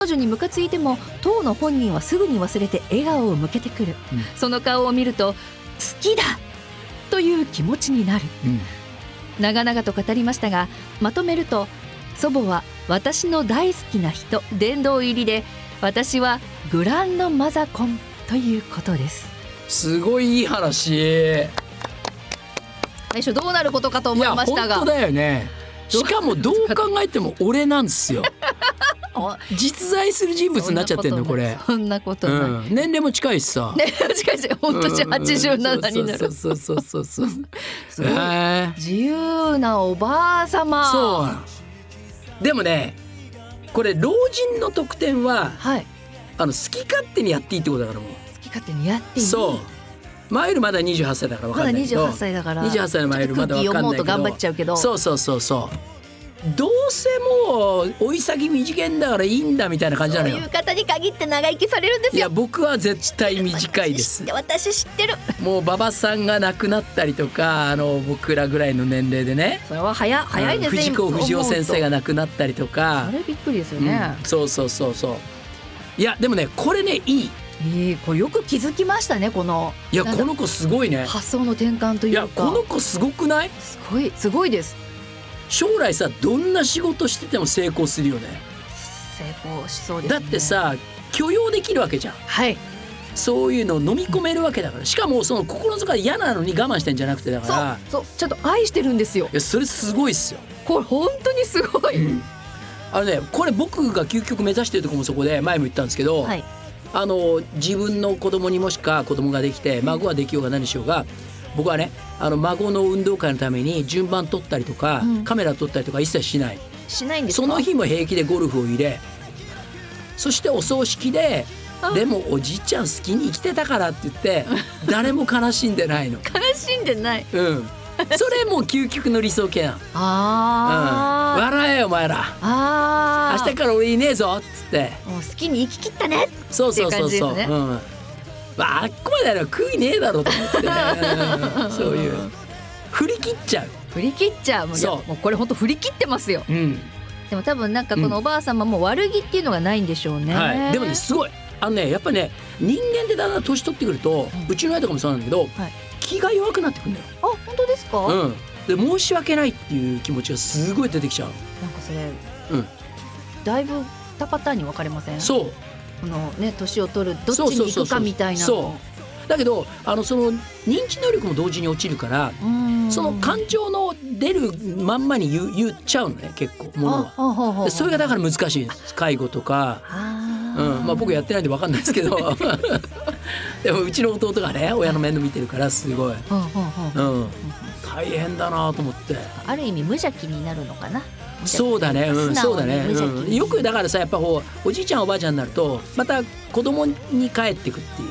女にムカついても当の本人はすぐに忘れて笑顔を向けてくる、その顔を見ると好きだという気持ちになる、長々と語りましたが、まとめると、祖母は私の大好きな人、殿堂入りで、私はグランドマザコンということです。 すごいいい話。 最初どうなることかと思いましたが、 いや本当だよね。しかもどう考えても俺なんですよ。実在する人物になっちゃってんのこれ。 そんなことない、 年齢も近いしさ。 年齢も近いし、本当に87になる。 そうすごい自由なおばあ様。 そうでもね、これ老人の特典は、好き勝手にやっていいってことだから。もう好き勝手にやっていい。 そうマイルまだ28歳だから分かんないけど、 まだ28歳だから 28歳のマイルまだ分かんないけど、 空気読もうと頑張っちゃうけど、 そうどうせもう追い先短いんだからいいんだみたいな感じなのよ。 そういう方に限って長生きされるんですよ。 いや僕は絶対短いです。 私知ってる。 もう馬場さんが亡くなったりとか、僕らぐらいの年齢でね、 それは早いですね。 藤子不二雄先生が亡くなったりとか、 あれびっくりですよね、 そういやでもねこれねいい、 これよく気づきましたね。このいやこの子すごいね。 発想の転換というか、 いやこの子すごくない？ すごいです。 将来さどんな仕事してても成功するよね。 成功しそうですね。 だってさ許容できるわけじゃん。そういうのを飲み込めるわけだから。しかもその心の底が嫌なのに我慢してんじゃなくて、だからそうちゃんと愛してるんですよ。 いやそれすごいっすよ。 これ本当にすごい、 これ僕が究極目指してるところもそこで前も言ったんですけど、自分の子供にもしか子供ができて孫ができようが何しようが、僕はね孫の運動会のために順番取ったりとか、カメラ撮ったりとか一切しないんですか。 その日も平気でゴルフを入れ、そしてお葬式ででもおじいちゃん好きに生きてたからって言って誰も悲しんでないの。 悲しんでない。 それもう究極の理想形なの。笑えよお前ら、明日から俺いねえぞっつって、 もう好きに生き切ったねってそう感じですね。 あっこまでやれば悔いねえだろうと思ってそういう振り切っちゃう。 もうこれ本当振り切ってますよ、でも多分なんかこのおばあ様も悪気っていうのがないんでしょうね、 でもねすごいやっぱね人間ってだんだん年取ってくると、うちの親とかもそうなんだけど、気が弱くなってくるんだよ。 あ、本当ですか？ で申し訳ないっていう気持ちがすごい出てきちゃう。 なんかそれ、だいぶ2パターンに分かれません？ そうこのね、年を取るどっちに行くかみたいなの。 だけどその認知能力も同時に落ちるから、その感情の出るまんまに言っちゃうのね、結構ものは。それがだから難しいです。介護とか、僕やってないんで分かんないですけどでもうちの弟がね親の面倒見てるからすごい、大変だなと思って。 ある意味無邪気になるのかな。 そうだね、よくだからさ、やっぱおじいちゃんおばあちゃんになるとまた子供に帰ってくっていう、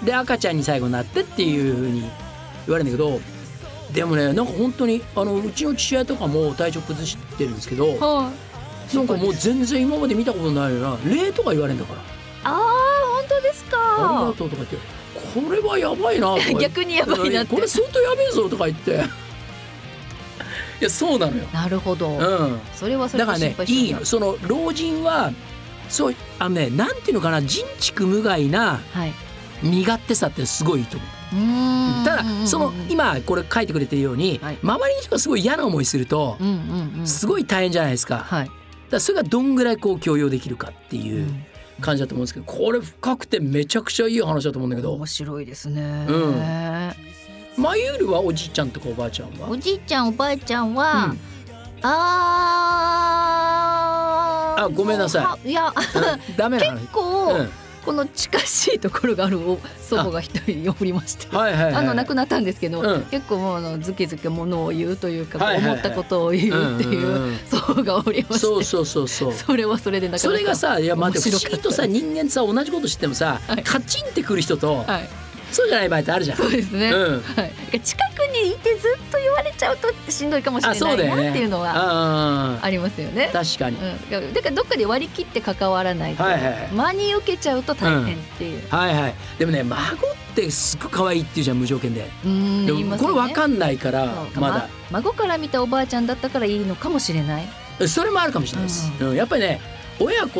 で赤ちゃんに最後なってっていう風に言われるんだけど、でもねなんか本当にうちの父親とかも体調崩してるんですけど、なんかもう全然今まで見たことないような礼とか言われるんだから。 本当ですか？ ありがとうとか言って、これはやばいなとか逆にやばいなって、 これ相当やべえぞとか言っていやそうなのよ。 なるほど、それはそれで心配してる。 だからね、その老人はそうなんていうのかな、人畜無害な身勝手さってすごいいいと思う。ただその今これ書いてくれてるように、周りの人がすごい嫌な思いするとすごい大変じゃないですか。だからそれがどんぐらいこう許容できるかっていう感じだと思うんですけど、これ深くてめちゃくちゃいい話だと思うんだけど。 面白いですね。 マユールはおじいちゃんとかおばあちゃんは？ おじいちゃんおばあちゃんは、 ごめんなさい。 いや、 ダメな話。 結構、この近しいところがある祖母が一人おりまして、亡くなったんですけど、結構もうずけずけものを言うというか、思ったことを言うっていう祖母がおりまして、それはそれでなかなかそれがさ、いや不思議とさ、人間さ同じこと知ってもさ、カチンってくる人と、そうじゃない場合ってあるじゃん。 そうですね、近くにいてずっと言われちゃうとしんどいかもしれないなっていうのはありますよね。 確かに、 だからどっかで割り切って関わらないと、真に受けちゃうと大変っていう、 でもね、孫ってすっごく可愛いっていうじゃん、無条件で。 でもこれ分かんないからまだ、 孫から見たおばあちゃんだったからいいのかもしれない。 それもあるかもしれないです、やっぱりね、 親子